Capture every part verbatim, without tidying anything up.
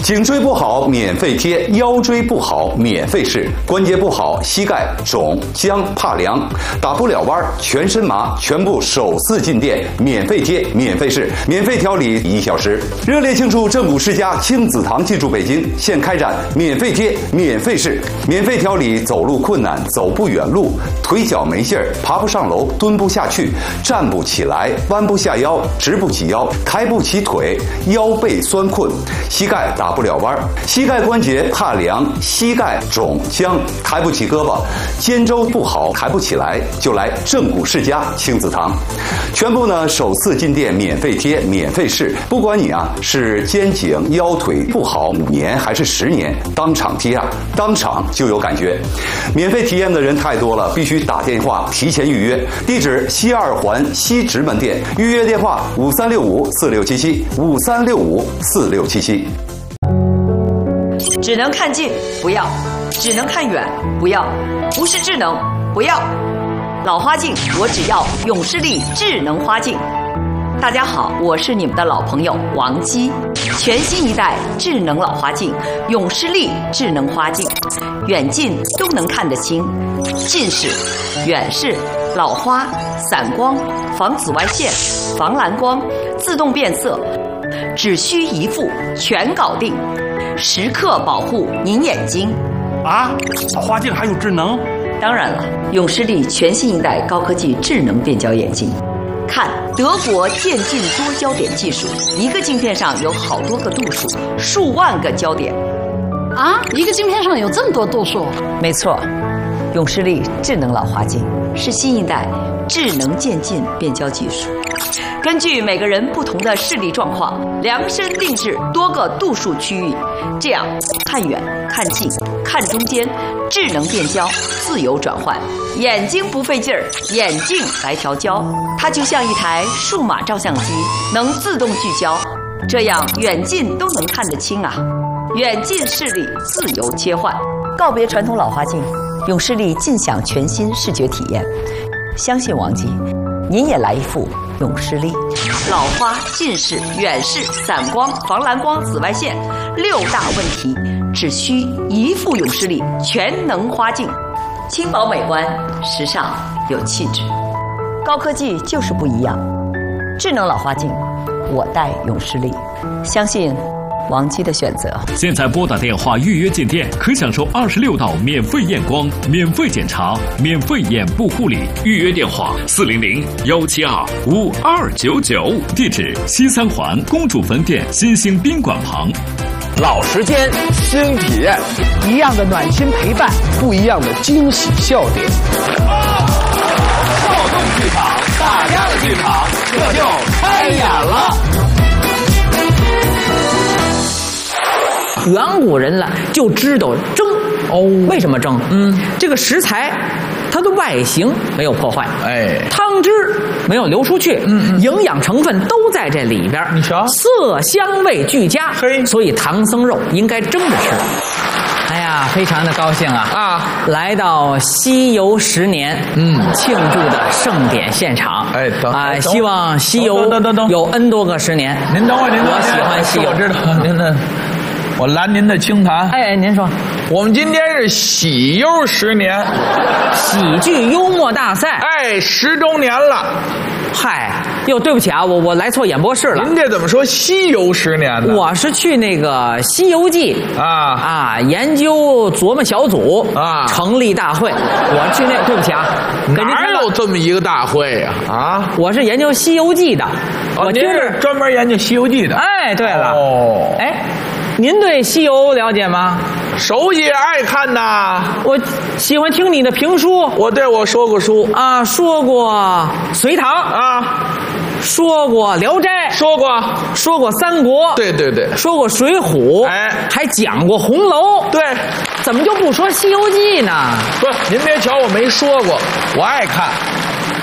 颈椎不好免费贴，腰椎不好免费试，关节不好膝盖肿僵怕凉，打不了弯全身麻，全部手四进店免费贴免费试，免费调理一小时。热烈庆祝正骨世家亲子堂进驻北京，现开展免费贴免费试，免费调理走路困难、走不远路、腿脚没劲儿、爬不上楼、蹲不下去、站不起来、弯不下腰、直不起腰、抬不起腿、腰背酸困、膝盖打不了弯、膝盖关节怕凉、膝盖肿僵、抬不起胳膊、肩周不好抬不起来，就来正骨世家亲子堂。全部呢首次进店免费贴免费试，不管你啊是肩颈腰腿不好五年还是十年，当场贴啊，当场就有感觉。免费体验的人太多了，必须打电话提前预约。地址西二环西直门店，预约电话五三六五四六七七五三六五四六七七。 只能看近不要，只能看远不要，不是智能不要。老花镜我只要永视力智能花镜。大家好，我是你们的老朋友王姬。全新一代智能老花镜永视力智能花镜，远近都能看得清，近视、远视、老花、散光、防紫外线、防蓝光、自动变色，只需一副全搞定，时刻保护您眼睛。 啊，老花镜还有智能？ 当然了，永视力全新一代高科技智能变焦眼镜。看德国渐进多焦点技术，一个镜片上有好多个度数，数万个焦点。 啊，一个镜片上有这么多度数？ 没错，永视力智能老花镜是新一代智能渐进变焦技术，根据每个人不同的视力状况，量身定制多个度数区域，这样看远、看近、看中间，智能变焦，自由转换，眼睛不费劲儿，眼镜来调焦。它就像一台数码照相机，能自动聚焦，这样远近都能看得清啊。远近视力自由切换，告别传统老花镜，永视力尽享全新视觉体验。相信王姬，您也来一副永视力。老花、近视、远视、散光、防蓝光、紫外线六大问题，只需一副永视力全能花镜，轻薄美观，时尚有气质。高科技就是不一样，智能老花镜，我戴永视力，相信王姬的选择。 现在拨打电话预约进店，可享受二十六道免费验光、免费检查、免费眼部护理。预约电话四零零幺七二五二九九，地址西三环公主坟店新兴宾馆旁。 老时间，新体验，一样的暖心陪伴，不一样的惊喜笑点。 少动剧场，大家的剧场，这就开演了。 远古人了就知道蒸哦，为什么蒸？嗯，这个食材它的外形没有破坏，哎，汤汁没有流出去，嗯，营养成分都在这里边。你瞧，色香味俱佳，嘿，所以唐僧肉应该蒸着吃。哎呀，非常的高兴啊！啊，来到西游十年，嗯，庆祝的盛典现场。哎，等啊，希望西游等等等有 N 多个十年。 您等会儿，您我喜欢西游， 我知道您的。我拦您的清谈。 哎，您说， 我们今天是喜忧十年， 喜剧幽默大赛， 哎，十周年了。 嗨，哟，对不起啊，我我来错演播室了。 您这怎么说西游十年呢？ 我是去那个《西游记》啊啊研究琢磨小组啊成立大会，我去那，对不起啊， 哪有这么一个大会呀？啊，啊我是研究《西游记》的， 哦、 我听着专门研究《西游记》的。 哎，对了，哦，哎。您对西游了解吗？ 熟悉，爱看呐。 我喜欢听你的评书。 我对我说过书啊，说过隋唐啊， 说过聊斋， 说过说过三国， 对对对， 说过水浒，哎，还讲过红楼。 对， 怎么就不说西游记呢？ 不，您别瞧我没说过，我爱看。 爱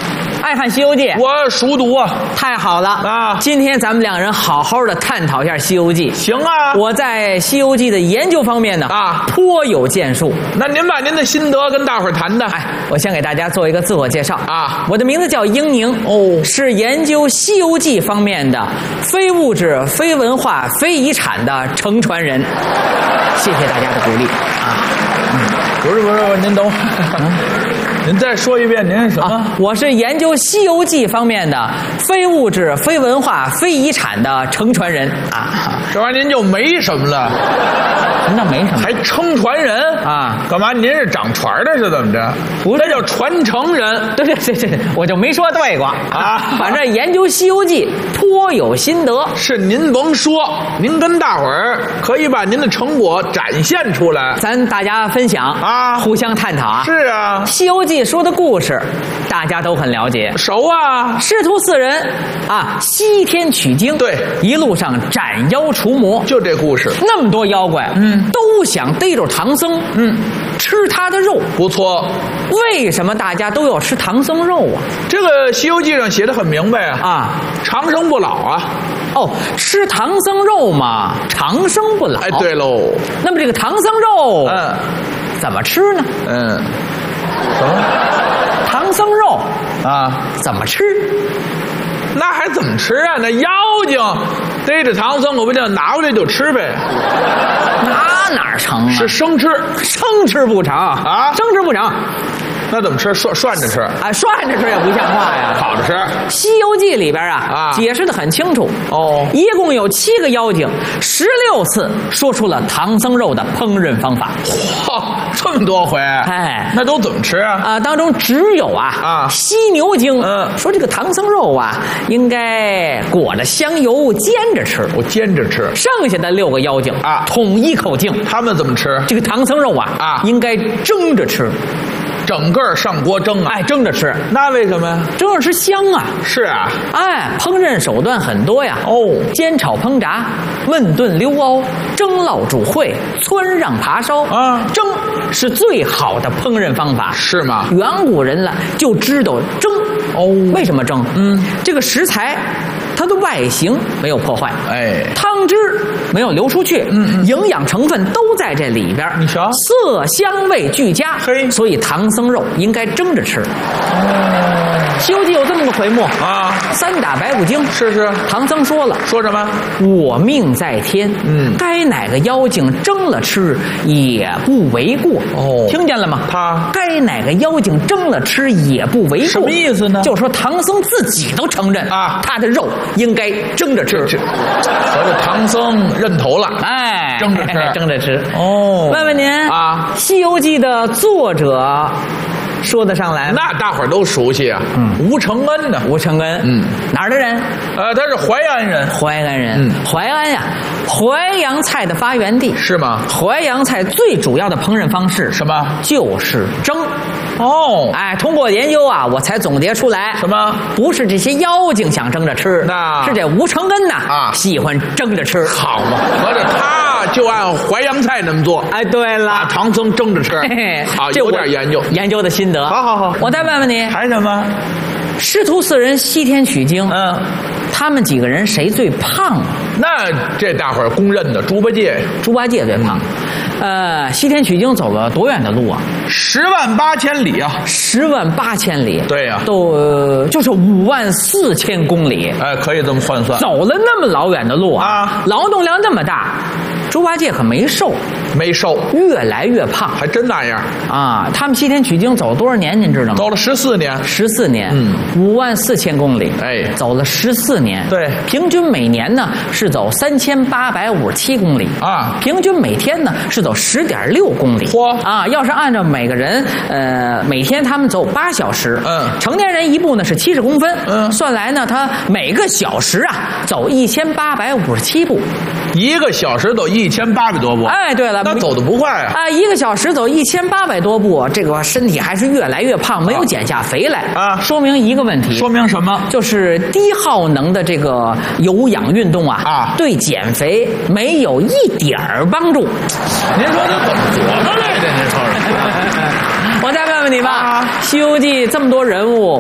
爱看《西游记》？ 我熟读啊。 太好了啊！ 今天咱们两人好好的探讨一下《西游记》。 行啊， 我在《西游记》的研究方面呢啊颇有建树。 那您把您的心得跟大伙儿谈谈。 哎，我先给大家做一个自我介绍啊， 我的名字叫英宁哦， 是研究《西游记》方面的非物质、非文化、非遗产的承传人。谢谢大家的鼓励啊！ 嗯、不是不是，您等会儿。嗯您再说一遍，您是什么、啊？ 我是研究《西游记》方面的非物质、非文化、非遗产的承传人啊！ 这玩意儿您就没什么了。 什么叫没什么？ 还承传人啊？ 干嘛？您是掌传的，是怎么着？ 不是， 那叫传承人。 对对对对，我就没说对过啊！ 反正研究《西游记》颇有心得。 是您甭说，您跟大伙儿可以把您的成果展现出来， 咱大家分享啊， 互相探讨啊。 是啊， 《西游记》说的故事，大家都很了解， 熟啊。 师徒四人啊，西天取经， 对， 一路上斩妖除魔， 就这故事。 那么多妖怪，嗯，都想逮着唐僧，嗯，吃他的肉。 不错。 为什么大家都要吃唐僧肉啊？ 这个《西游记》上写的很明白啊， 啊， 长生不老啊。 哦，吃唐僧肉嘛，长生不老。 哎，对喽。 那么这个唐僧肉， 嗯， 怎么吃呢？ 嗯，什么？ 唐僧肉啊， 怎么吃？ 那还怎么吃啊？那妖精逮着唐僧，我不就拿过来就吃呗？ 那哪成啊？ 是生吃， 生吃不成啊？生吃不成。 那怎么吃？涮涮着吃啊？涮着吃也不像话呀！ 烤着吃。《 西游记》里边啊，啊解释的很清楚哦， 一共有七个妖精，十六次说出了唐僧肉的烹饪方法。 嚯，这么多回！ 哎， 那都怎么吃啊？ 啊，当中只有啊啊犀牛精，嗯，说这个唐僧肉啊应该裹着香油煎着吃， 我煎着吃。 剩下的六个妖精啊，统一口径， 他们怎么吃？ 这个唐僧肉啊啊应该蒸着吃。 整个上锅蒸啊！ 哎，蒸着吃， 那为什么呀？ 蒸着吃香啊！ 是啊， 哎，烹饪手段很多呀。 哦， 煎炒烹炸、焖炖溜熬、蒸烙煮烩、汆让扒烧啊，蒸是最好的烹饪方法， 是吗？ 远古人了就知道蒸哦。为什么蒸？嗯，这个食材它的外形没有破坏， 哎， 汤汁没有流出去，嗯，营养成分都在这里边。 你瞧， 色香味俱佳，嘿，所以唐僧肉应该蒸着吃。哦，《西游记》有这么个回目啊，三打白骨精。 是是， 唐僧说了， 说什么？ 我命在天，嗯，该哪个妖精蒸了吃也不为过。哦，听见了吗？ 他该哪个妖精蒸了吃也不为过。 什么意思呢？ 就是说唐僧自己都承认啊，他的肉应该蒸着吃。 合着唐僧认头了， 哎， 蒸着吃， 蒸着吃。 哦， 问问您啊，《西游记》的作者说得上来吗？ 那大伙儿都熟悉啊，嗯，吴承恩呢？ 吴承恩， 嗯， 哪儿的人？ 呃，他是淮安人。 淮安人，嗯，淮安呀，淮扬菜的发源地是吗？ 淮扬菜最主要的烹饪方式什么？ 就是蒸。 哦， 哎，通过研究啊，我才总结出来， 什么？ 不是这些妖精想蒸着吃， 那是这吴承恩呐啊， 喜欢蒸着吃。 好嘛，合着他就按淮扬菜那么做。 哎，对了， 把唐僧蒸着吃， 嘿嘿好，有点研究， 研究的心得。 好好好， 我再问问你， 还什么？ 师徒四人西天取经， 嗯， 他们几个人谁最胖啊？ 那这大伙儿公认的，猪八戒， 猪八戒最胖。呃，西天取经走了多远的路啊？ 十万八千里啊！ 十万八千里。 对呀、啊， 都、呃、就是五万四千公里。 哎，可以这么换算。 走了那么老远的路啊， 啊劳动量那么大，猪八戒可没瘦， 没瘦， 越来越胖， 还真那样啊！他们西天取经走了多少年？您知道吗？ 走了十四年， 十四年， 嗯， 五万四千公里， 哎， 走了十四年， 对， 平均每年呢是走三千八百五十七公里啊， 平均每天呢是走十点六公里， 嚯啊！要是按照每个人呃每天他们走八小时， 嗯， 成年人一步呢是七十公分， 嗯， 算来呢他每个小时啊走一千八百五十七步， 一个小时走一千八百多步， 哎，对了， 那走的不快啊！ 啊，一个小时走一千八百多步，这个身体还是越来越胖，没有减下肥来啊， 说明一个问题， 说明什么？ 就是低耗能的这个有氧运动啊， 啊， 对减肥没有一点儿帮助。 您说这怎么琢磨来的？您说说。 我再问问你吧， 啊 《西游记》这么多人物，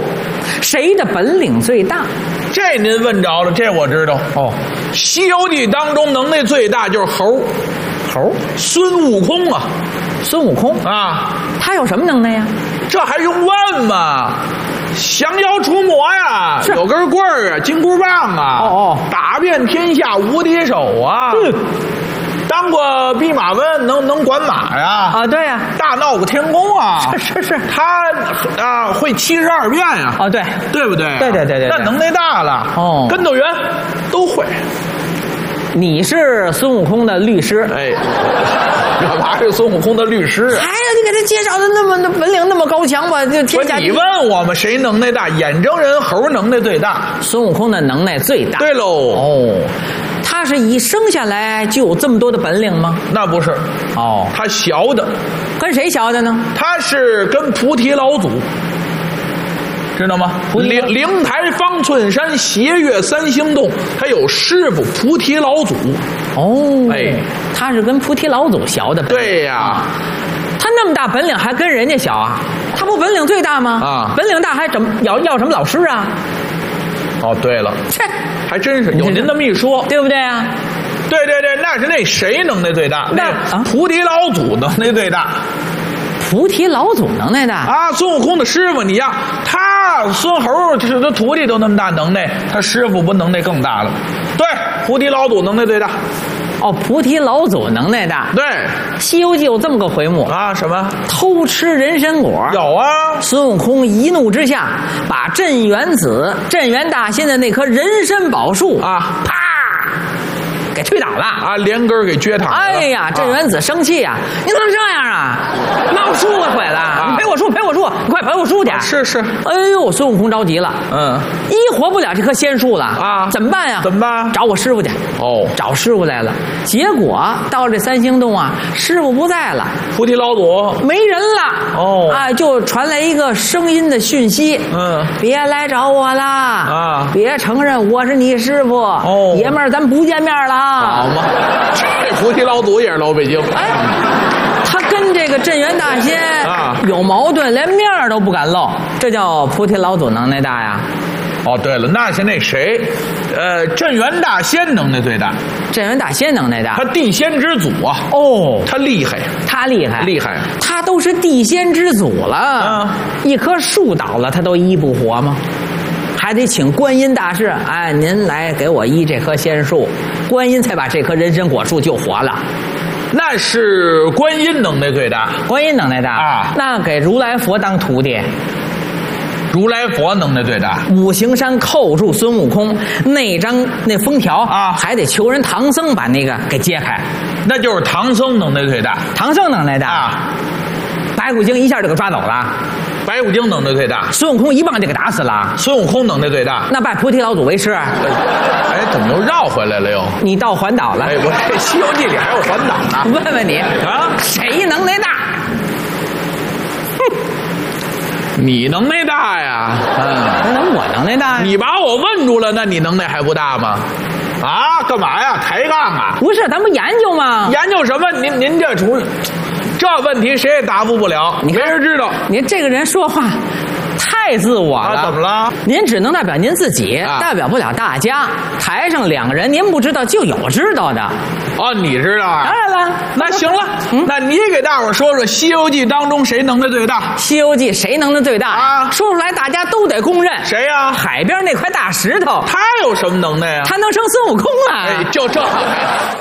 谁的本领最大？ 这您问着了，这我知道。哦，《西游记》当中能耐最大就是猴， 猴孙悟空啊， 孙悟空啊， 他有什么能耐呀？ 这还用问吗？降妖除魔呀，有根棍儿啊，金箍棒啊， 哦哦， 打遍天下无敌手啊。嗯，当过弼马温，能能管马呀？ 啊，对呀、啊， 大闹过天宫啊！ 是是是， 他啊会七十二变呀！ 啊，对， 对不对？ 对对对对， 那能耐大了哦， 跟斗圆都会。 你是孙悟空的律师， 哎，干嘛是孙悟空的律师啊？ 哎呀，你给他介绍的那么那本领那么高强吧？就天下你问我们谁能耐大？眼睁人猴能耐最大， 孙悟空的能耐最大。 对喽， 哦。他是一生下来就有这么多的本领吗？ 那不是， 哦， 他学的， 跟谁学的呢？ 他是跟菩提老祖，知道吗？灵灵台方寸山，斜月三星洞，他有师傅菩提老祖。 哦， 哎， 他是跟菩提老祖学的。 对呀、啊， 他那么大本领还跟人家学啊？他不本领最大吗？啊，本领大还怎么要要什么老师啊？ 哦，对了， 这还真是有您这么一说， 对不对啊？ 对对对，那是那谁能耐最大？ 那啊，菩提老祖能耐最大。 菩提老祖能耐大啊！孙悟空的师傅，你呀，他孙猴这这徒弟都那么大能耐，他师傅不能耐更大了？对，菩提老祖能耐最大。 哦，菩提老祖能耐大。 对，《 西游记》有这么个回目啊，什么偷吃人参果？ 有啊。 孙悟空一怒之下，把镇元子、镇元大仙的那棵人参宝树啊，啪，给推倒了啊，连根给撅躺了。 哎呀，镇元子生气呀、啊！你怎么这样啊？把我树给毁了！啊、你赔我树，赔我树！你快赔我树去！ 啊、是是。 哎呦，孙悟空着急了。嗯，一活不了这棵仙树了啊！怎么办呀？ 怎么办？ 找我师傅去。 哦， 找师傅来了。结果到这三星洞啊，师傅不在了， 菩提老祖没人了。哦，啊，就传来一个声音的讯息。嗯，别来找我了啊！别承认我是你师傅。哦，爷们儿，咱不见面了。 好嘛，这菩提老祖也是老北京。 哎，他跟这个镇元大仙啊有矛盾，连面都不敢露，这叫菩提老祖能耐大呀。 哦，对了，那是那谁，呃，镇元大仙能耐最大。 镇元大仙能耐大， 他地仙之祖啊。 哦， 他厉害， 他厉害， 厉害。 他都是地仙之祖了，啊，一棵树倒了，他都医不活吗？还得请观音大士，哎，您来给我医这棵仙树，观音才把这棵人参果树救活了。 那是观音能耐最大， 观音能耐大啊，那给如来佛当徒弟。 如来佛能耐最大， 五行山扣住孙悟空那张那封条啊，还得求人唐僧把那个给揭开， 那就是唐僧能耐最大。 唐僧能耐大啊，白骨精一下就给抓走了。 白骨精能耐最大， 孙悟空一棒就给打死了。 孙悟空能耐最大， 那拜菩提老祖为师。 哎，怎么又绕回来了又？ 你到环岛了？ 哎，我这《西游记》里还有环岛呢。 问问你啊，谁能耐大？ 哼，你能耐大呀？ 嗯，那怎么我能耐大呀？ 你把我问住了，那你能耐还不大吗？啊，干嘛呀？抬杠啊？ 不是，咱不研究吗？ 研究什么？您您这主意。这问题谁也答复不了，没人知道。 您这个人说话太自我了。 啊、怎么了？ 您只能代表您自己，啊、代表不了大家。台上两个人，您不知道就有知道的。 哦，你知道啊？ 当然了。 那行了，嗯、那你给大伙儿说说《西游记》当中谁能耐最大？《 西游记》谁能耐最大啊？ 说出来大家都得公认。 谁呀、啊？ 海边那块大石头。 他有什么能耐呀、啊？ 他能生孙悟空啊！ 哎，就这。